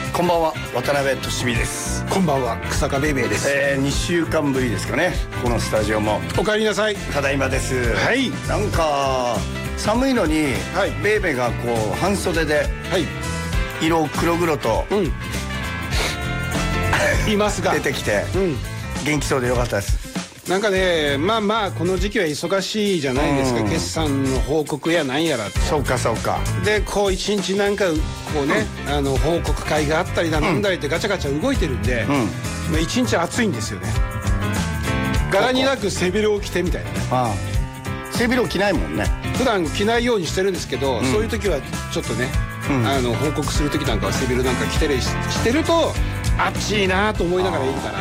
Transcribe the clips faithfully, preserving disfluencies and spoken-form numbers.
こんばんは、渡辺俊美です。 こんばんは、草加ベイベーです。 えー、にしゅうかんぶりですかね、このスタジオも。 お帰りなさい。 ただいまです。 はい。 なんか寒いのに、はい、ベイベーがこう半袖で、はい、色黒々と、うん、 いますが出てきて、うん、元気そうでよかったです。 なんかね、まあまあこの時期は忙しいじゃないですか、うん、決算の報告やなんやらと。 そうかそうか。 でこう一日なんかこうね、うん、あの報告会があったりだなんだりってガチャガチャ動いてるんで、うん、まあ一日暑いんですよね。柄になく背広を着てみたいなね。ああ、背広着ないもんね。 普段着ないようにしてるんですけど、うん、そういう時はちょっとね、うん、あの報告する時なんかは背広なんか着てるしてると暑いなと思いながらいいから。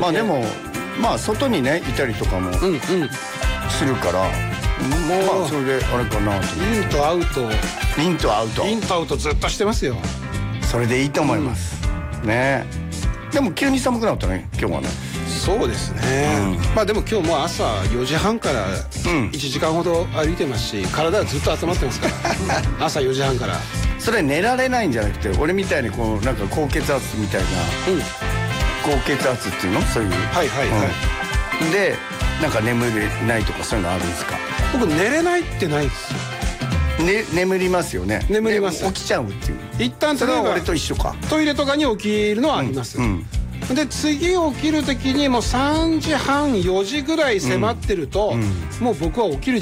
まあでもまあ外にねいたりとかもするから、もうまあそれであれかなと。 インとアウトインとアウトインとアウトずっとしてますよ。 それでいいと思います、うん、ね。でも急に寒くなったね今日はね。 そうですね、うん、まあでも今日も朝よじはんからいちじかんほど歩いてますし、体はずっと温まってますから朝よじはんから。それ寝られないんじゃなくて、俺みたいにこうなんか高血圧みたいな、うん、高血圧っていうの、そういう、はいはいはい、うん、でなんか眠れないとかそういうのあるんですか？ 僕寝れないってないですよ、 ね、眠りますよね。 眠ります。 起きちゃうっていう。 一旦それは俺と一緒か。トイレとかに起きるのはあります、うんうん、で次起きる時にもうさんじはんよじぐらい迫ってると、うんうん、もう僕は起きる